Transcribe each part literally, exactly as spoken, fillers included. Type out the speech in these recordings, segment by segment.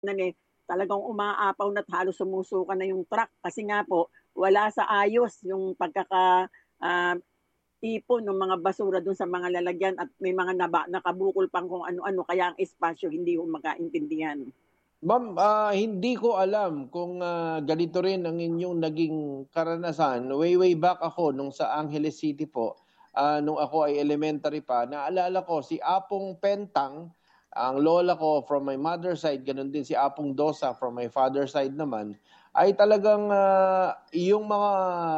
na eh, talagang umaapaw na't halos sumusuka na yung truck kasi nga po wala sa ayos yung pagkaka ah, tipon ng mga basura dun sa mga lalagyan at may mga naba, nakabukol pang kung ano-ano kaya ang espasyo hindi ho magkaintindihan. Ma'am, ah, hindi ko alam kung, ah, ganito rin ang inyong naging karanasan. Way, way back ako nung sa Angeles City po, ah, nung ako ay elementary pa, naalala ko si Apong Pentang, ang lola ko from my mother side, gano'n din si Apong Dosa from my father side naman, ay talagang, ah, yung mga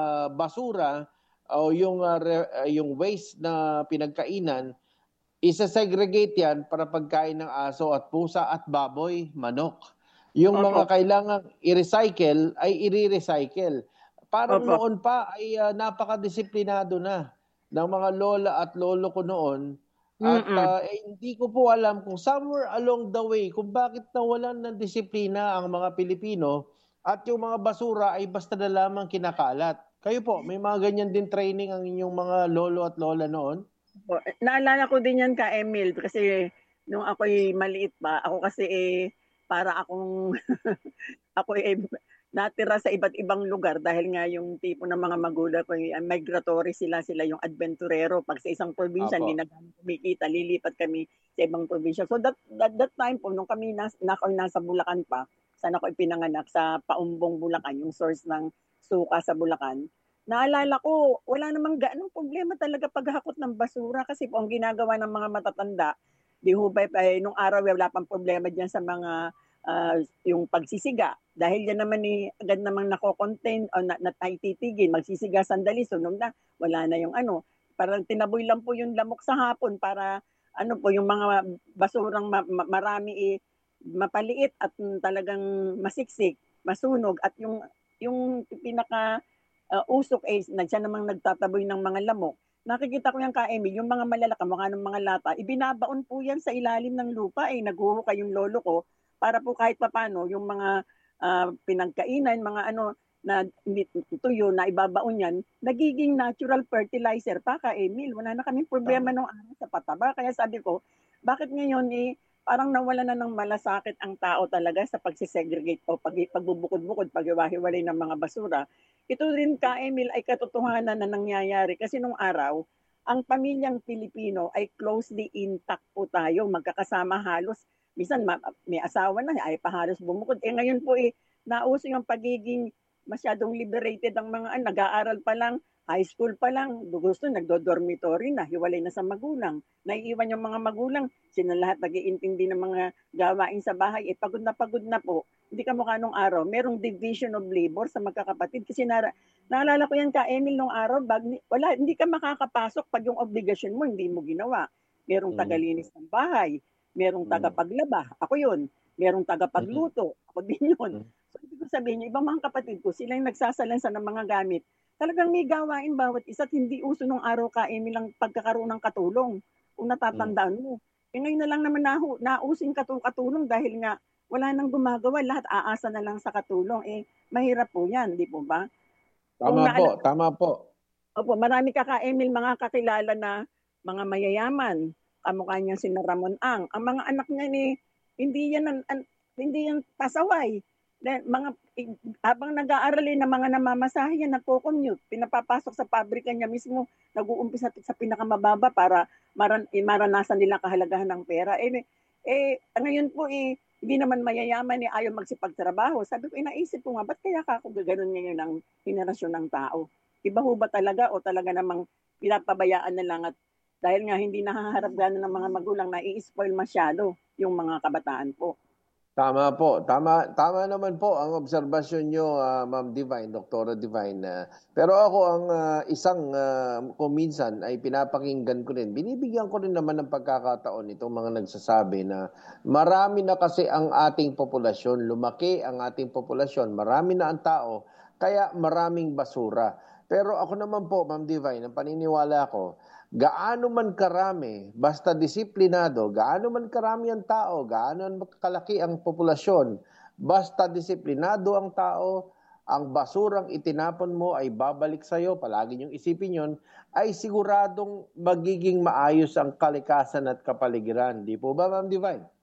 basura o yung, ah, re ah, yung waste na pinagkainan, isa-segregate yan para pagkain ng aso at pusa at baboy, manok. Yung Opo, mga kailangang i-recycle ay i-recycle. Parang opo. noon pa ay uh, napakadisiplinado na ng mga lola at lolo ko noon at Mm. uh, eh, hindi ko po alam kung somewhere along the way kung bakit nawalan ng disiplina ang mga Pilipino at yung mga basura ay basta na lamang kinakalat. Kayo po, may mga ganyan din training ang inyong mga lolo at lola noon? Po, eh, naalala ko din 'yan ka Emil kasi nung ako'y maliit pa, ako kasi, eh, para akong ako, eh, natira sa iba't ibang lugar dahil nga yung tipo ng mga magulang ko, eh, migratory sila, sila yung adventurero 'pag sa isang probinsya Apo. hindi na gaano kumikita, lilipat kami sa ibang probinsya. So that that that time po nung kami nas na ako'y nasa Bulacan pa, saan ako ipinanganak sa Paumbong, Bulacan, yung source ng suka sa Bulacan. Naalala ko, wala namang gaanong problema talaga paghakot ng basura kasi po ang ginagawa ng mga matatanda, 'di ho ba eh, nung araw eh, wala pang problema diyan sa mga, ah, yung pagsisiga. Dahil yan naman eh, agad namang nako-contain o na, na titigil, magsisiga sandali, sunog na, wala na yung ano. Parang tinaboy lang po yung lamok sa hapon para ano po, yung mga basurang ma- ma- marami eh, mapaliit at mm, talagang masiksik, masunog at yung yung pinaka uh, usok eh, nag, siya namang nagtataboy ng mga lamok. Nakikita ko yan ka Emil, yung mga malalaka, mukha ng mga lata, ibinabaon po yan sa ilalim ng lupa eh, naghuhukay yung lolo ko para po kahit papano yung mga ah, pinagkainan, mga ano na hindi tuyo na ibabaon yan, nagiging natural fertilizer pa ka Emil. Wala na kaming problema Tama. nung araw sa pataba. Kaya sabi ko, bakit ngayon eh, parang nawala na ng malasakit ang tao talaga sa pagsisegregate o pag, pagbubukod-bukod, paghiwa-hiwalay ng mga basura. Ito rin ka Emil ay katotohanan na nangyayari kasi nung araw, ang pamilyang Pilipino ay closely intact po tayo, magkakasama halos. Minsan ma- may asawa na, ay pahalos bumukod. Eh ngayon po eh, nauso yung pagiging masyadong liberated ang mga anak, nag-aaral pa lang, high school pa lang, gusto nagdo-dormitory na, hiwalay na sa magulang. Naiiwan yung mga magulang, sila lahat nag-iintindi ng mga gawain sa bahay, eh pagod na pagod na po. Hindi ka mukha nung araw, merong division of labor sa magkakapatid kasi nara, naalala ko yan ka Emil nung araw, bag, wala, hindi ka makakapasok pag yung obligasyon mo hindi mo ginawa. Merong Mm, tagalinis ng bahay, merong mm, tagapaglaba, ako yun. Merong mm, tagapagluto, ako din yun. mm, So, ibig ko sabihin, yung ibang mga kapatid ko, sila yung nagsasalansa ng mga gamit. Talagang may gawain bawat isa at hindi uso nung araw ka, Emil, ang pagkakaroon ng katulong. Kung mm. natatandaan mo. Eh ngayon na lang naman nahu, nausin katulong dahil nga wala nang gumagawa, lahat aasa na lang sa katulong. Eh, mahirap po yan, di po ba? Kung Tama po, naalala, tama po. opo, marami ka ka, Emil, mga kakilala na mga mayayaman. Kamukha niya si Ramon Ang. Ang mga anak niya ni, hindi yan, an, an, hindi yan pasaway. Dahil mga, i- habang nag-aaral eh, ng mga namamasahe yan, nagko-commute, pinapapasok sa pabrika niya mismo, nag-uumpisa sa pinakamababa para maran, eh, maranasan nila kahalagahan ng pera. Eh, eh, ngayon po eh, hindi naman mayayaman eh, ayaw magsipagtrabaho. Sabi ko, inaisip ko nga, ba't kaya ka ako gaganon ngayon ng henerasyon ng tao? Iba ho ba talaga o talaga namang pinapabayaan na lang at dahil nga hindi nahaharap gano'n ng mga magulang, nai-spoil masyado yung mga kabataan po. Tama po. Tama tama naman po ang obserbasyon niyo, ah, Ma'am Divine, Doktora Divine. Ah, pero ako ang ah, isang ah, kung minsan ay pinapakinggan ko rin. Binibigyan ko rin naman ng pagkakataon itong mga nagsasabi na marami na kasi ang ating populasyon, lumaki ang ating populasyon, marami na ang tao, kaya maraming basura. Pero ako naman po, Ma'am Divine, ang paniniwala ko, gaano man karami, basta disiplinado, gaano man karami ang tao, gaano man kalaki ang populasyon, basta disiplinado ang tao, ang basurang itinapon mo ay babalik sa'yo, palagi niyong isipin yon, ay siguradong magiging maayos ang kalikasan at kapaligiran. Di po ba, Ma'am Divine?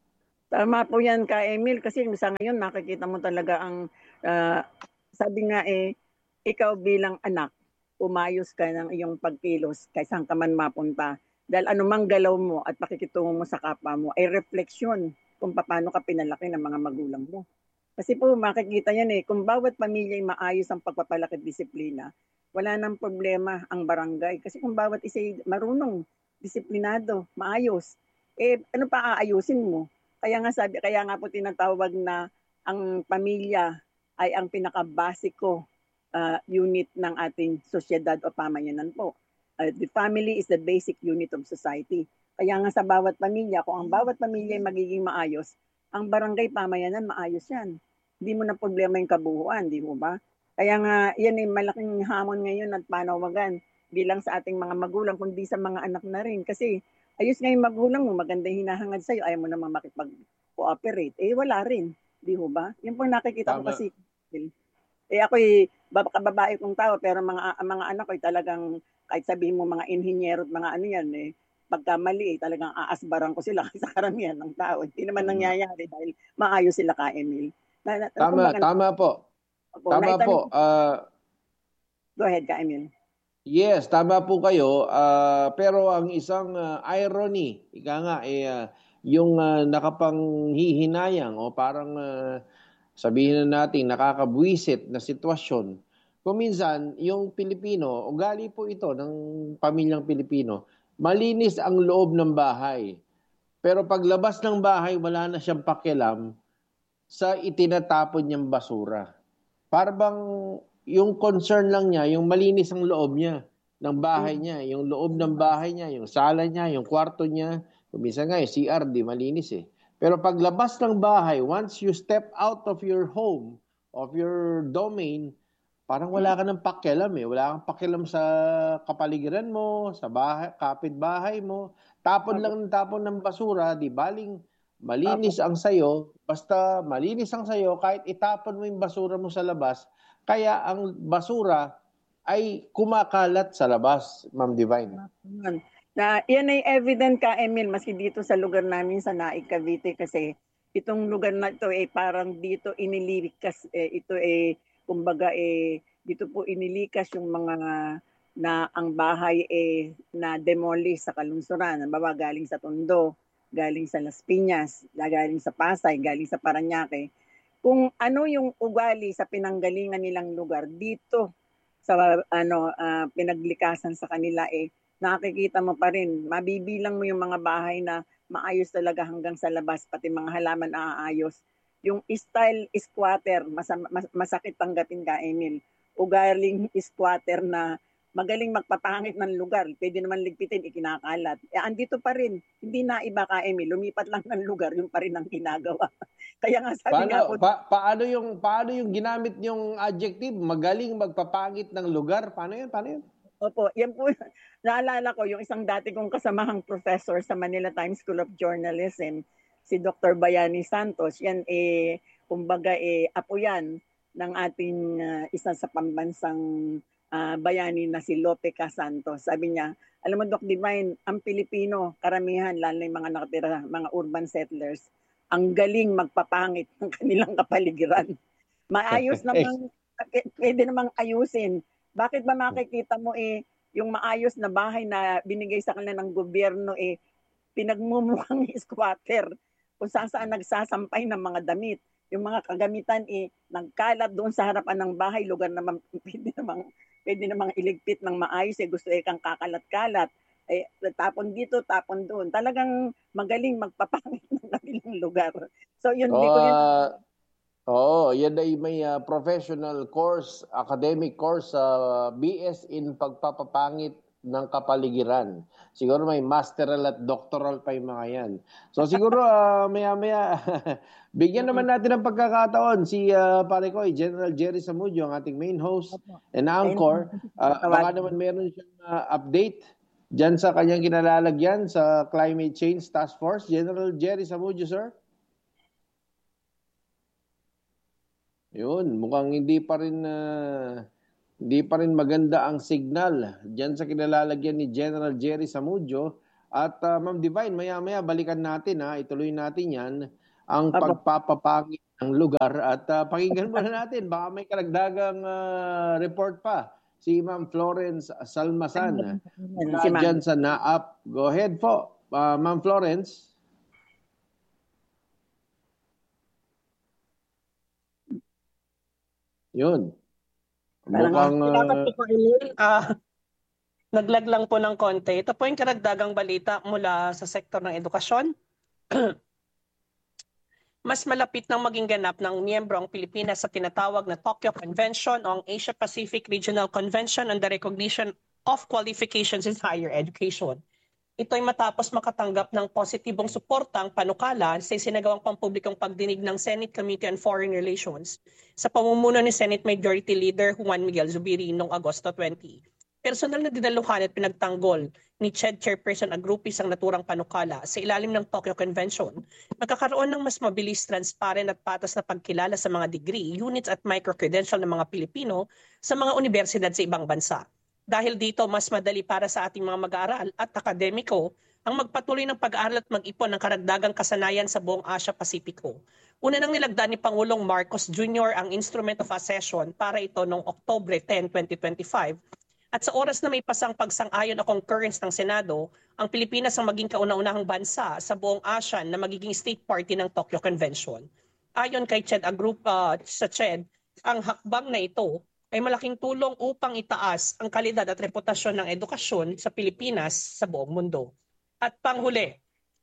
Tama po yan ka Emil kasi sa ngayon nakikita mo talaga ang uh, sabi nga eh ikaw bilang anak umayos ka ng iyong pagkilos kahit saan ka man mapunta dahil anumang galaw mo at pakikitungo mo sa kapwa mo ay refleksyon kung paano ka pinalaki ng mga magulang mo. Kasi po makikita yan eh kung bawat pamilya ay maayos ang pagpapalaki at disiplina, wala nang problema ang barangay kasi kung bawat isa ay marunong, disiplinado, maayos, eh ano pa aayusin mo? Kaya nga sabi, kaya nga po tinatawag na ang pamilya ay ang pinakabasiko uh, unit ng ating sosyedad o pamayanan po. Uh, the family is the basic unit of society. Kaya nga sa bawat pamilya, kung ang bawat pamilya ay magiging maayos, ang barangay pamayanan maayos yan. Hindi mo na problema yung kabuuan, di mo ba? Kaya nga, yan ay malaking hamon ngayon at panawagan bilang sa ating mga magulang, kundi sa mga anak na rin. Kasi ayos nga yung magulang mo, maganda hinahangad sa'yo, ayaw mo namang makipag-cooperate. Eh, wala rin. Di ho ba? Yung pong nakikita ko kasi. Eh, ako'y kababae kong tao, pero mga mga anak ko'y talagang, kahit sabihin mo mga inhinyero at mga ano yan, eh, pagka mali, eh, talagang aasbaran ko sila sa karamihan ng tao. Hindi naman hmm. nangyayari dahil maayos sila ka, Emil. Na, na, tama, kumbaga, tama po. Opo, tama po. Uh, Go ahead ka, Emil. Yes, tama po kayo. Uh, pero ang isang uh, irony, ika nga, eh, uh, yung uh, nakapanghihinayang o parang uh, sabihin na natin nakakabwisit na sitwasyon. Kung minsan, yung Pilipino, ugali po ito ng pamilyang Pilipino, malinis ang loob ng bahay. Pero paglabas ng bahay, wala na siyang pakialam sa itinatapon niyang basura. Para bang yung concern lang niya, yung malinis ang loob niya ng bahay niya, yung loob ng bahay niya, yung sala niya, yung kwarto niya. Kumisa nga, yung C R, di malinis eh. Pero paglabas ng bahay, once you step out of your home, of your domain, parang wala ka ng pakialam eh. Wala kang pakialam sa kapaligiran mo, sa bahay, kapitbahay mo. Tapon lang ng tapon ng basura, di baling malinis ang sayo, basta malinis ang sayo, kahit itapon mo yung basura mo sa labas, kaya ang basura ay kumakalat sa labas, Ma'am Divine. Na, yan ay evident ka, Emil, maski dito sa lugar namin sa Naik, Cavite, kasi itong lugar na ito ay eh, parang dito inilikas, eh, ito eh, kumbaga eh, dito po inilikas yung mga na ang bahay eh, na demolish sa kalungsuran, halimbawa galing sa Tondo, galing sa Las Piñas, galing sa Pasay, galing sa Parañaque. Kung ano yung ugali sa pinanggalingan nilang lugar dito sa ano uh, pinaglikasan sa kanila eh nakikita mo pa rin, mabibilang mo yung mga bahay na maayos talaga hanggang sa labas, pati mga halaman aayos. Yung style squatter, mas, mas, masakit tanggapin ka, Emil. Ugaling squatter na magaling magpapangit ng lugar, pwede naman ligpitin, ikinakalat. Eh, andito pa rin, hindi na iba ka, Emil, lumipat lang ng lugar, yung pa rin ang ginagawa. Kaya nga sabi paano, nga po, pa, paano, yung, paano yung ginamit yung adjective, magaling magpapangit ng lugar? Paano yun? Paano yun? Opo, yan po, naalala ko yung isang dati kong kasamahang professor sa Manila Times School of Journalism, si Doctor Bayani Santos. Yan eh, kumbaga eh, apo yan ng ating uh, isa sa pambansang uh, bayani na si Lope Ca Santos. Sabi niya, alam mo Doc Divine, ang Pilipino, karamihan, lalo yung mga nakatira, mga urban settlers, ang galing magpapangit ng kanilang kapaligiran. Maayos namang, pwede namang ayusin. Bakit ba makikita mo eh, yung maayos na bahay na binigay sa kanila ng gobyerno eh, pinagmumukhang squatter kung saan saan nagsasampay ng mga damit. Yung mga kagamitan eh, nagkalat doon sa harapan ng bahay, lugar naman pwede namang, pwede namang iligpit ng maayos eh, gusto eh kang kakalat-kalat. Eh, tapon dito, tapon doon. Talagang magaling magpapangit ng kabilang lugar. So yun, hindi oh, ko yun... Oo, oh, yan ay may uh, professional course, academic course sa uh, B S in pagpapapangit ng kapaligiran. Siguro may masteral at doctoral pa yung mga yan. So siguro uh, maya-maya, bigyan naman natin ng pagkakataon si uh, pare ko, General Jerry Zamudio, ang ating main host and anchor. Uh, baka naman meron siyang uh, update dyan sa kanyang kinalalagyan sa Climate Change Task Force. General Jerry Zamudio, sir? Yun, mukhang hindi pa rin uh, hindi pa rin maganda ang signal diyan sa kinalalagyan ni General Jerry Zamudio. At uh, Ma'am Divine, maya-maya balikan natin ha, ituloy natin 'yan. ang Opo. pagpapapangit ng lugar at uh, pakinggan muna natin, baka may karagdagang uh, report pa si Ma'am Florence Salmasan mula Si Ma'am. dyan sa N A A P. Go ahead po, uh, Ma'am Florence. Yun. Parang Mukhang Salamat uh, po po, Emil. Ah, naglag lang po ng konti. Ito po yung karagdagang balita mula sa sektor ng edukasyon. Mas malapit nang maging ganap ng miyembro ang Pilipinas sa tinatawag na Tokyo Convention o ang Asia-Pacific Regional Convention on the Recognition of Qualifications in Higher Education. Ito ay matapos makatanggap ng positibong suportang panukala sa isinagawang pampublikong pagdinig ng Senate Committee on Foreign Relations sa pamumuno ni Senate Majority Leader Juan Miguel Zubiri noong Agosto twentieth. Personal na dinaluhan at pinagtanggol ni C H E D Chairperson Agrupis ang naturang panukala sa ilalim ng Tokyo Convention, magkakaroon ng mas mabilis, transparent at patas na pagkilala sa mga degree, units at micro-credential ng mga Pilipino sa mga universidad sa ibang bansa. Dahil dito, mas madali para sa ating mga mag-aaral at akademiko ang magpatuloy ng pag-aaral at mag-ipon ng karagdagang kasanayan sa buong Asia-Pasipiko. Una nang nilagdaan ni Pangulong Marcos Junior ang Instrument of Accession para ito noong October tenth, twenty twenty-five. At sa oras na may pasang pagsang-ayon o concurrence ng Senado, ang Pilipinas ang maging kauna-unahang bansa sa buong ASEAN na magiging state party ng Tokyo Convention. Ayon kay C H E D, a group uh, sa C H E D, ang hakbang na ito ay malaking tulong upang itaas ang kalidad at reputasyon ng edukasyon sa Pilipinas sa buong mundo. At panghuli,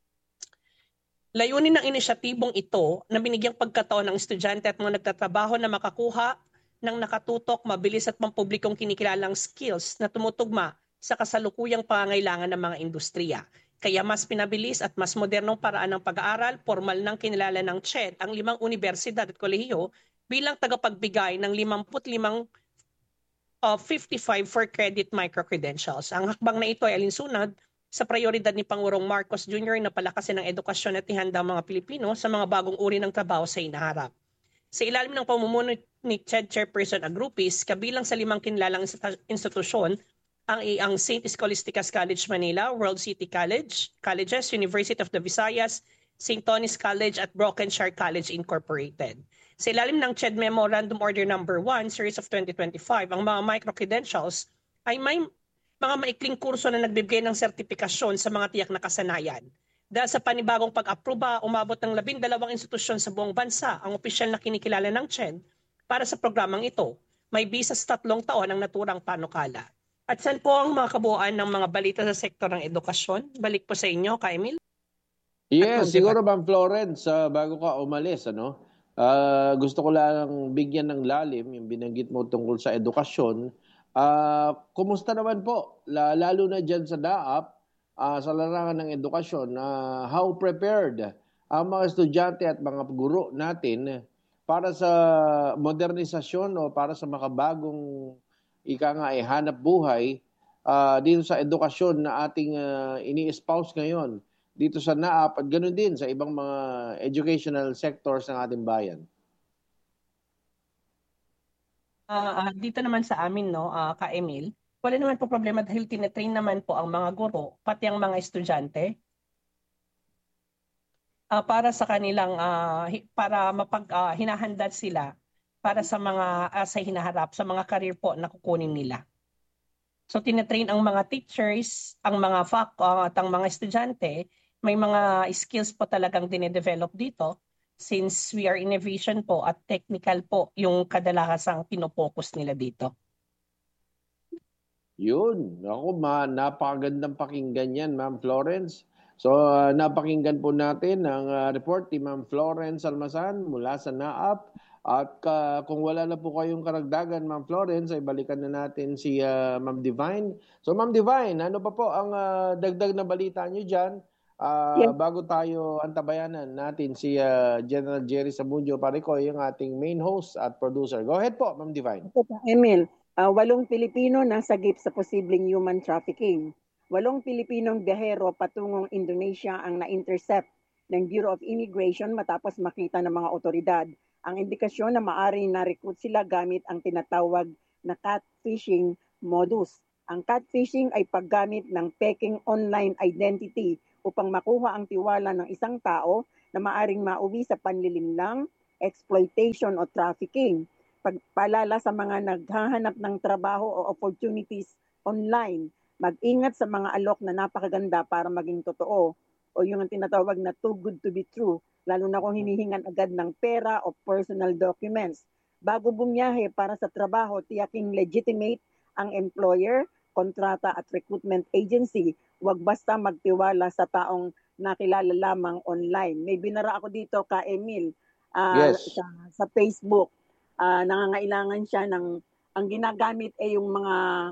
layunin ng inisyatibong ito na binigyang pagkataon ng estudyante at mga nagtatrabaho na makakuha ng nakatutok, mabilis at pampublikong kinikilalang skills na tumutugma sa kasalukuyang pangangailangan ng mga industriya. Kaya mas pinabilis at mas modernong paraan ng pag-aaral, formal nang kinilala ng C H E D ang limang universidad at kolehiyo bilang tagapagbigay ng fifty-five uh, fifty-five for credit micro-credentials. Ang hakbang na ito ay alinsunod sa prioridad ni Pangulong Marcos Junior na palakasin ang edukasyon at ihanda ang mga Pilipino sa mga bagong uri ng trabaho sa hinaharap. Sa ilalim ng pamumuno ni C H E D Chairperson Agrupis, kabilang sa limang kinilalang institusyon, ang, ang Saint Scholastica's College Manila, World City College, Colleges, University of the Visayas, Saint Tony's College at Brokenshire College Incorporated. Sa ilalim ng C H E D Memorandum Order number one, Series of twenty twenty-five, ang mga micro-credentials ay may mga maikling kurso na nagbibigay ng sertifikasyon sa mga tiyak na kasanayan. Dahil sa panibagong pag-aproba, umabot ng labindalawang institusyon sa buong bansa ang opisyal na kinikilala ng C H E D para sa programang ito. May bisa sa tatlong taon ang naturang panukala. At saan po ang mga kabuuan ng mga balita sa sektor ng edukasyon? Balik po sa inyo, Ka Emil. Yes, siguro Ma'am Florence, uh, bago ka umalis, ano, uh, gusto ko lang bigyan ng lalim yung binanggit mo tungkol sa edukasyon. Uh, kumusta naman po, lalo na dyan sa D A A P, uh, sa larangan ng edukasyon, uh, how prepared ang mga estudyante at mga guro natin para sa modernisasyon o para sa makabagong ika nga ay hanap buhay uh, dito sa edukasyon na ating uh, ini-espouse ngayon dito sa N A A P at ganoon din sa ibang mga educational sectors ng ating bayan? Uh, uh, dito naman sa amin, no, uh, Ka Emil, wala naman po problema dahil tinetrain naman po ang mga guro, pati ang mga estudyante, uh, para sa kanilang, uh, para mapag, uh, hinahanda sila para sa mga, uh, sa hinaharap, sa mga career po na kukunin nila. So tinetrain ang mga teachers, ang mga fac, uh, at ang mga estudyante, may mga skills po talagang dine-develop dito since we are innovation po at technical po yung kadalasang pinopokus nila dito. Yun. Ako, ma, napakagandang pakinggan yan, Ma'am Florence. So, uh, napakinggan po natin ang uh, report ni Ma'am Florence Salmasan mula sa N A A P. At uh, kung wala na po kayong karagdagan, Ma'am Florence, ay balikan na natin si uh, Ma'am Divine. So, Ma'am Divine, ano pa po ang uh, dagdag na balita nyo dyan? Uh, yes. Bago tayo antabayanan natin si uh, General Jerry Samundio Paricoy, yung ating main host at producer. Go ahead po, Ma'am Divine. Emil, uh, walong Pilipino nasagip sa posibleng human trafficking. Walong Pilipinong biyahero patungong Indonesia ang na-intercept ng Bureau of Immigration matapos makita ng mga otoridad ang indikasyon na maaaring na-recruit sila gamit ang tinatawag na catfishing modus. Ang catfishing ay paggamit ng peking online identity upang makuha ang tiwala ng isang tao na maaring mauwi sa panlilinlang, exploitation o trafficking. Pagpalala sa mga naghahanap ng trabaho o opportunities online, mag-ingat sa mga alok na napakaganda para maging totoo o yung tinatawag na too good to be true, lalo na kung hinihingan agad ng pera o personal documents. Bago bumiyahe para sa trabaho, tiyaking legitimate ang employer, kontrata at recruitment agency. Huwag basta magtiwala sa taong nakilala lamang online. May binara ako dito ka Emil uh, Yes. sa, sa Facebook. Uh, nangangailangan siya ng, ang ginagamit ay yung mga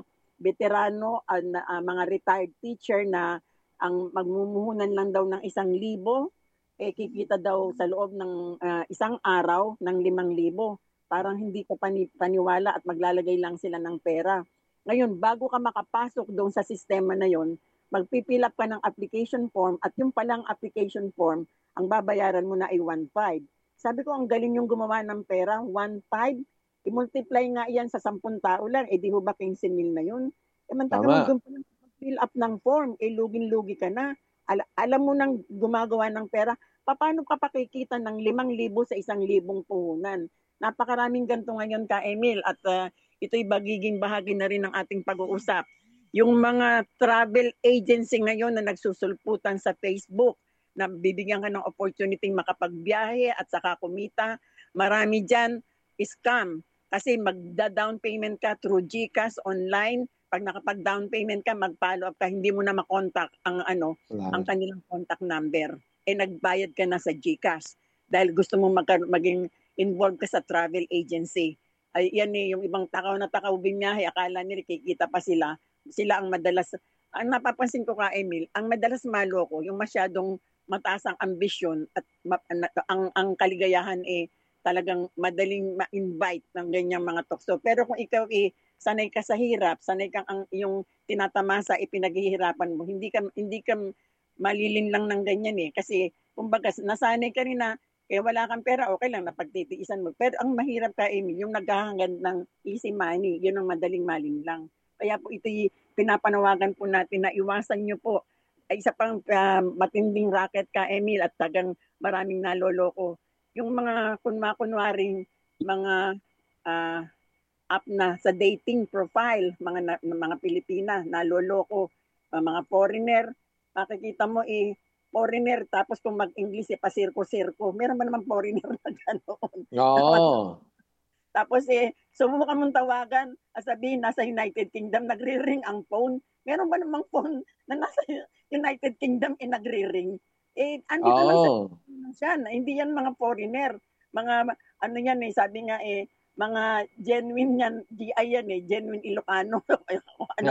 veterano, uh, uh, mga retired teacher na ang magmumuhunan lang daw ng isang libo, eh kikita daw sa loob ng uh, isang araw ng limang libo. Parang hindi ka pani, paniwala at maglalagay lang sila ng pera. Ngayon, bago ka makapasok doon sa sistema na yon, magpipill up ka ng application form at yung palang application form, ang babayaran mo na ay one point five. Sabi ko, ang galing yung gumawa ng pera, one point five. I-multiply nga yan sa sampung tao lang, eh di ho ba fifteen mil na yun? E mantaga mo doon pa lang fill up ng form, eh lugin-lugi ka na. Al- alam mo nang gumagawa ng pera, paano ka pakikita ng limang libo sa isang libong puhunan? Napakaraming ganito ngayon ka, Emil, at uh, ito'y magiging bahagi na rin ng ating pag-uusap. Yung mga travel agency ngayon na nagsusulputan sa Facebook, na bibigyan ka ng opportunity makapagbiyahe at saka kumita, marami dyan scam. Kasi magda-down payment ka through GCash online. Pag nakapag-down payment ka, mag-follow up ka, hindi mo na makontak ang ano, wow. ang kanilang contact number. Eh nagbayad ka na sa GCash dahil gusto mo mag- maging involved ka sa travel agency. Ay, yan eh, yung ibang takaw na takaw bimiyahe, akala nila kikita pa sila. Sila ang madalas, ang napapansin ko ka, Emil, ang madalas maloko, yung masyadong mataas ang ambisyon at ang, ang kaligayahan eh talagang madaling ma-invite ng ganyang mga tukso. Pero kung ikaw eh, sanay ka sa hirap, sanay kang ang yung tinatamasa ipinaghihirapan mo, hindi ka hindi ka malilin lang ng ganyan eh. Kasi kumbaga nasanay ka rin na kaya wala kang pera, okay lang, napagtitiisan mo. Pero ang mahirap ka, Emil, yung naghahangad ng easy money, yun ang madaling malin lang. Kaya po ito'y pinapanawagan po natin na iwasan nyo po. Ay isa pang uh, matinding racket ka, Emil, at tagang maraming naloloko. Yung mga kunwa-kunwaring mga uh, app na sa dating profile, mga na, mga Pilipina, naloloko, uh, mga foreigner, makikita mo eh, foreigner, tapos kung mag-English, eh, pasirko-sirko. Meron ba naman foreigner na ganoon? Oo. Tapos eh, subukan mong tawagan, sabihin, nasa United Kingdom, nagre-ring ang phone. Meron ba namang phone na nasa United Kingdom, eh, nagre-ring? Eh, andito lang sa siya. Hindi yan mga foreigner. Mga, ano yan eh, sabi nga eh, mga genuine yan, G I yan eh, genuine Ilocano. ano?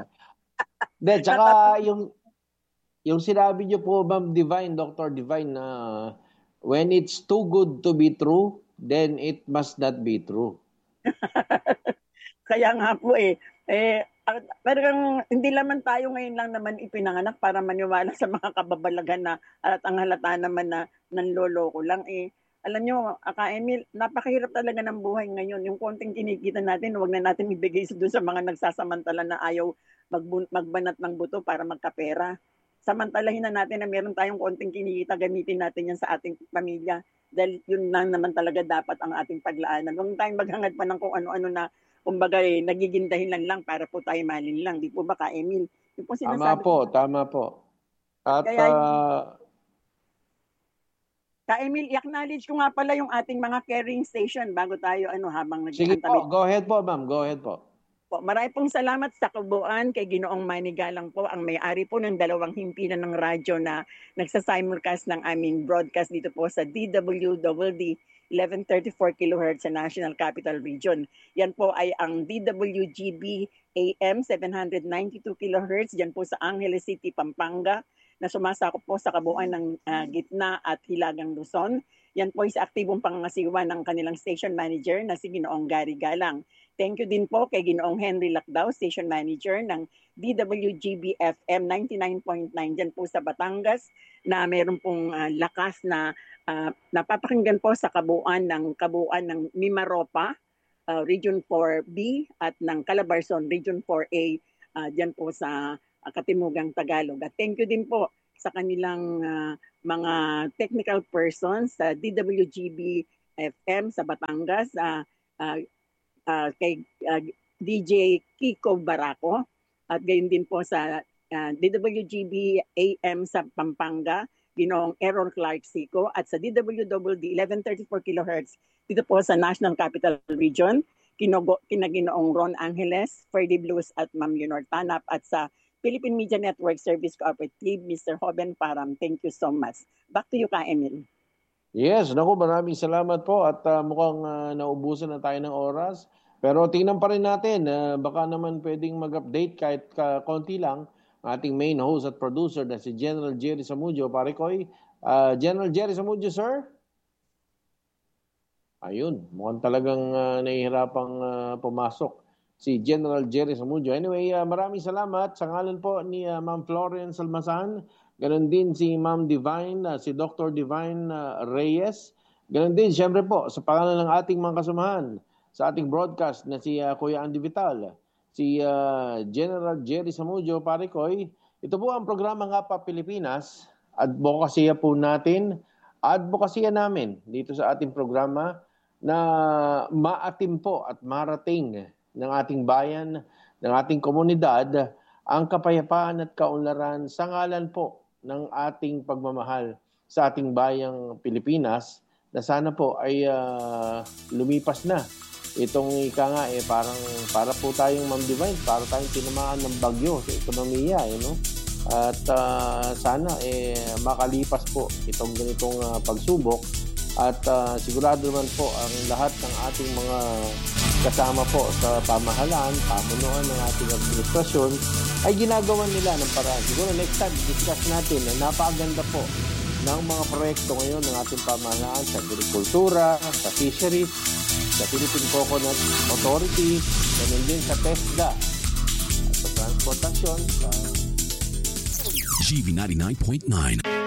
De, tsaka yung, yung sinabi niyo po, Ma'am Divine, Doctor Divine, na uh, when it's too good to be true, then it must not be true. Kaya nga po eh, eh pero hindi naman tayo ngayon lang naman ipinanganak para maniwala sa mga kababalaghan na at ang halata naman na nanloloko lang eh. Alam nyo, Aka Emil, napakahirap talaga ng buhay ngayon. Yung konting kinikita natin, huwag na natin ibigay doon sa mga nagsasamantala na ayaw mag- magbanat ng buto para magkapera. Samantalahin na natin na meron tayong konting kinikita, gamitin natin yan sa ating pamilya. Dahil yun lang naman talaga dapat ang ating paglaanan. Huwag tayong maghangad pa ng kung ano-ano na kumbaga eh, nagiging dahilan lang para po tayo malin lang. Di po ba ka, Emil? Po tama po, ko, tama po. At kaya, uh, Ka Emil, i-acknowledge ko nga pala yung ating mga carrying station bago tayo ano habang nag- Sige po, go ahead po ma'am, go ahead po. Po, marami pong salamat sa kabuuan kay Ginoong Manigalang po, ang may-ari po ng dalawang himpilan ng radyo na nagsa-simulcast ng aming broadcast dito po sa D W D eleven thirty-four kilohertz sa National Capital Region. Yan po ay ang D W G B A M seven ninety-two kilohertz dyan po sa Angeles City, Pampanga, na sumasakop po sa kabuuan ng uh, Gitna at Hilagang Luzon. Yan po ay sa aktibong pangangasiwa ng kanilang station manager na si Ginoong Gary Galang. Thank you din po kay Ginoong Henry Lacdao, station manager ng D W G B F M ninety-nine point nine dyan po sa Batangas, na meron pong uh, lakas na uh, napapakinggan po sa kabuuan ng kabuuan ng Mimaropa, uh, Region four B at ng Calabarzon, Region four A, uh, dyan po sa uh, Katimugang Tagalog. At thank you din po sa kanilang uh, mga technical persons sa D W G B F M sa Batangas, uh, uh, uh, kay uh, D J Kiko Baraco, at gayon din po sa uh, D W G B A M sa Pampanga, Ginoong Aaron Clark Sico, at sa D W D D eleven thirty-four kilohertz dito po sa National Capital Region, kinogo, kinaginoong Ron Angeles, Ferdy Blues at Ma'am Leonor Tanap, at sa Philippine Media Network Service Cooperative, Mister Hoben Param. Thank you so much. Back to you, Ka Emil. Yes, naku, maraming salamat po at uh, mukhang uh, naubusan na tayo ng oras. Pero tingnan pa rin natin, uh, baka naman pwedeng mag-update kahit uh, konti lang ang ating main host at producer na si General Jerry Zamudio. Pare Koy, uh, General Jerry Zamudio, sir? Ayun, mukhang talagang uh, nahihirapang uh, pumasok si General Jerry Zamudio. Anyway, uh, maraming salamat sa ngalan po ni uh, Ma'am Florence Almasan. Ganon din si Ma'am Divine, uh, si Doctor Divine uh, Reyes. Ganon din, siyempre po, sa pangalan ng ating mga kasamahan sa ating broadcast na si uh, Kuya Andy Vital, si uh, General Jerry Zamudio, Pare Koy. Ito po ang programa Nga Pa Pilipinas. Advokasya po natin, advokasya namin dito sa ating programa na maatim po at marating ng ating bayan, ng ating komunidad, ang kapayapaan at kaunlaran sa ngalan po ng ating pagmamahal sa ating bayang Pilipinas, na sana po ay uh, lumipas na. Itong ika nga, eh, parang para po tayong Ma'am Divine, para tayong tinamaan ng bagyo sa ekonomiya, eh, no? At uh, sana eh, makalipas po itong ganitong uh, pagsubok. At uh, sigurado naman po ang lahat ng ating mga kasama po sa pamahalaan, pamunuan ng ating administrasyon ay ginagawa nila ng paraan. Siguro next time discuss natin na napakaganda po ng mga proyekto ngayon ng ating pamahalaan sa agrikultura, sa fisheries, sa Philippine Coconut Authority, ganun din sa TESDA, at sa transportasyon, sa G V ninety-nine point nine.